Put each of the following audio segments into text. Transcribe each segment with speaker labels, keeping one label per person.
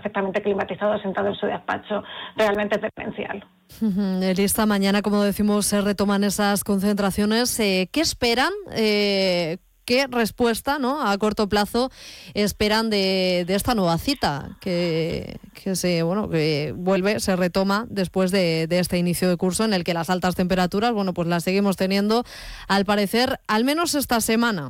Speaker 1: perfectamente climatizado sentado en su despacho. Realmente es demencial.
Speaker 2: Elisa, mañana, como decimos, se retoman esas concentraciones. ¿Qué esperan? ¿Qué respuesta, ¿no?, a corto plazo esperan de esta nueva cita que vuelve, se retoma después de este inicio de curso en el que las altas temperaturas, pues las seguimos teniendo, al parecer, al menos esta semana?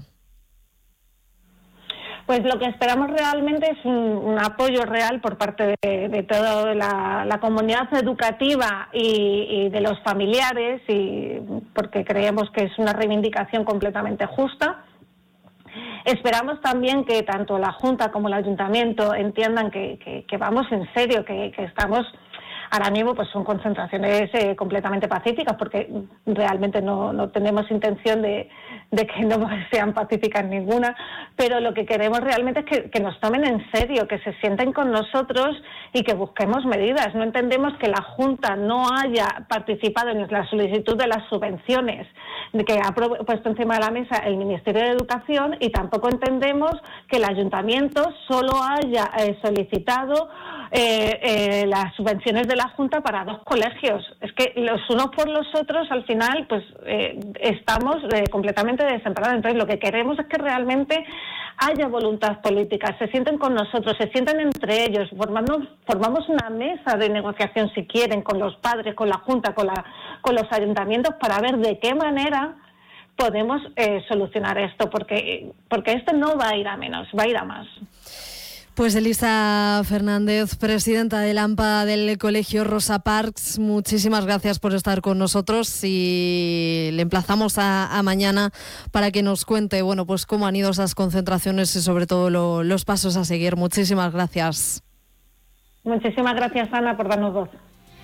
Speaker 1: Pues lo que esperamos realmente es un apoyo real por parte de toda la comunidad educativa y de los familiares, y porque creemos que es una reivindicación completamente justa. Esperamos también que tanto la Junta como el Ayuntamiento entiendan que vamos en serio, que estamos... Ahora mismo pues son concentraciones completamente pacíficas, porque realmente no tenemos intención de que no sean pacíficas ninguna, pero lo que queremos realmente es que nos tomen en serio, que se sienten con nosotros y que busquemos medidas. No entendemos que la Junta no haya participado en la solicitud de las subvenciones que ha puesto encima de la mesa el Ministerio de Educación, y tampoco entendemos que el Ayuntamiento solo haya solicitado las subvenciones de la Junta para 2 colegios. Es que los unos por los otros, al final, pues estamos completamente desamparados. Entonces, lo que queremos es que realmente haya voluntad política, se sienten con nosotros, se sienten entre ellos, formamos una mesa de negociación, si quieren, con los padres, con la Junta, con los ayuntamientos, para ver de qué manera podemos solucionar esto, porque esto no va a ir a menos, va a ir a más.
Speaker 2: Pues Elisa Fernández, presidenta del AMPA del Colegio Rosa Parks, muchísimas gracias por estar con nosotros, y le emplazamos a mañana para que nos cuente pues cómo han ido esas concentraciones y sobre todo los pasos a seguir. Muchísimas gracias.
Speaker 1: Muchísimas gracias, Ana, por darnos voz.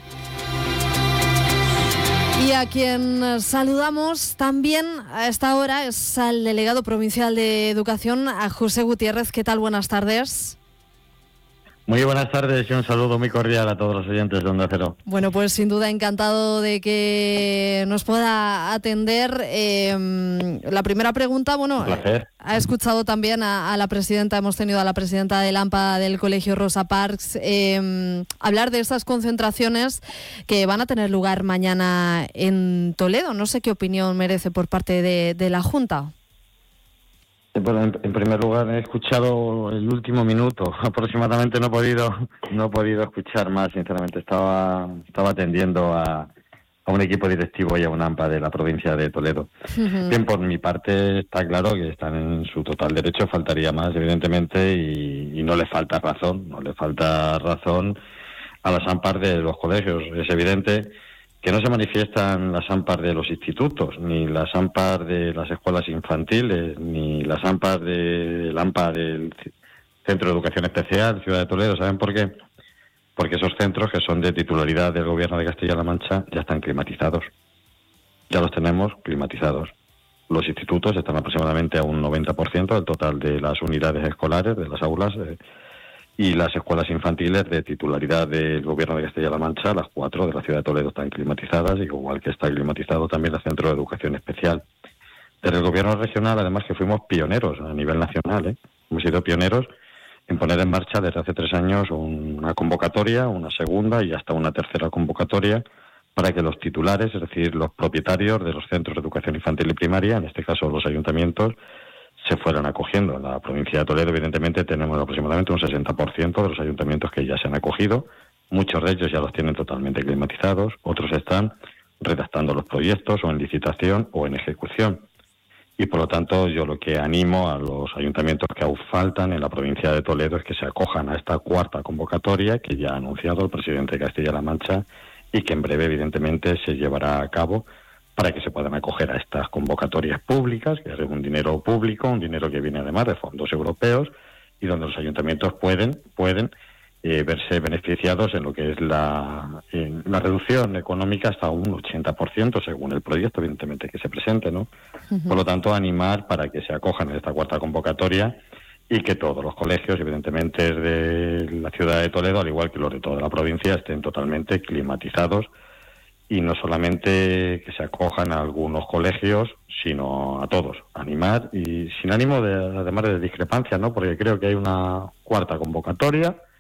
Speaker 2: Y a quien saludamos también a esta hora es al delegado provincial de Educación, a José Gutiérrez. ¿Qué tal? Buenas tardes.
Speaker 3: Muy buenas tardes y un saludo muy cordial a todos los oyentes de Onda Cero.
Speaker 2: Bueno, pues sin duda encantado de que nos pueda atender. La primera pregunta,
Speaker 3: Un placer.
Speaker 2: ha escuchado también a la presidenta, hemos tenido a la presidenta del AMPA del Colegio Rosa Parks hablar de estas concentraciones que van a tener lugar mañana en Toledo. No sé qué opinión merece por parte de la Junta.
Speaker 3: Bueno, en primer lugar he escuchado el último minuto, aproximadamente no he podido escuchar más, sinceramente estaba atendiendo a un equipo directivo y a un AMPA de la provincia de Toledo. Bien, por mi parte está claro que están en su total derecho, faltaría más evidentemente, y no le falta razón a las AMPAs de los colegios. Es evidente que no se manifiestan las AMPAs de los institutos, ni las AMPAs de las escuelas infantiles, ni las AMPAs del AMPA del Centro de Educación Especial, Ciudad de Toledo. ¿Saben por qué? Porque esos centros, que son de titularidad del Gobierno de Castilla-La Mancha, ya están climatizados. Ya los tenemos climatizados. Los institutos están aproximadamente a un 90% del total de las unidades escolares, de las aulas, y las escuelas infantiles de titularidad del Gobierno de Castilla-La Mancha, las 4 de la ciudad de Toledo, están climatizadas, igual que está climatizado también el Centro de Educación Especial. Desde el Gobierno regional, además, que fuimos pioneros a nivel nacional, hemos sido pioneros en poner en marcha desde hace 3 años una convocatoria, una segunda y hasta una tercera convocatoria, para que los titulares, es decir, los propietarios de los centros de educación infantil y primaria, en este caso los ayuntamientos, se fueran acogiendo. En la provincia de Toledo, evidentemente, tenemos aproximadamente un 60% de los ayuntamientos que ya se han acogido. Muchos de ellos ya los tienen totalmente climatizados, otros están redactando los proyectos o en licitación o en ejecución. Y por lo tanto, yo lo que animo a los ayuntamientos que aún faltan en la provincia de Toledo es que se acojan a esta 4ª convocatoria que ya ha anunciado el presidente de Castilla-La Mancha y que en breve, evidentemente, se llevará a cabo, para que se puedan acoger a estas convocatorias públicas, que es un dinero público, un dinero que viene además de fondos europeos, y donde los ayuntamientos pueden verse beneficiados en lo que es la reducción económica hasta un 80%, según el proyecto, evidentemente, que se presente, ¿no? Por lo tanto, animar para que se acojan a esta 4ª convocatoria y que todos los colegios, evidentemente, de la ciudad de Toledo, al igual que los de toda la provincia, estén totalmente climatizados. Y no solamente que se acojan a algunos colegios, sino a todos. Animar, y sin ánimo además de discrepancia, ¿no? Porque creo que hay una 4ª convocatoria